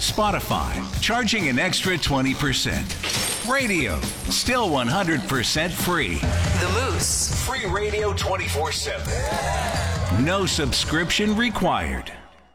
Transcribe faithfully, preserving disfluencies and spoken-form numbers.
Spotify, charging an extra twenty percent. Radio, still one hundred percent free. The Moose. Free radio twenty-four seven. No subscription required.